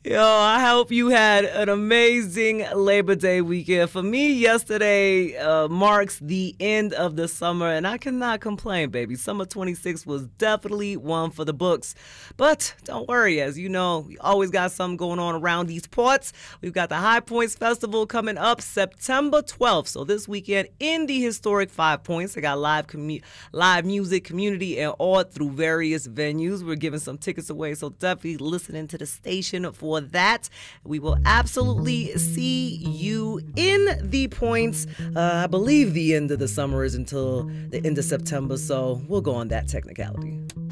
Yo, I hope you had an amazing Labor Day weekend. For me, yesterday marks the end of the summer, and I cannot complain, baby. Summer 26 was definitely one for the books. But don't worry, as you know, we always got something going on around these parts. We've got the High Points Festival coming up September 12th. So this weekend in the historic Five Points, I got live music, community, and art through various venues. We're giving some tickets away, so definitely listening to the station for that. We will absolutely see you in the points. I believe the end of the summer is until the end of September, so we'll go on that technicality.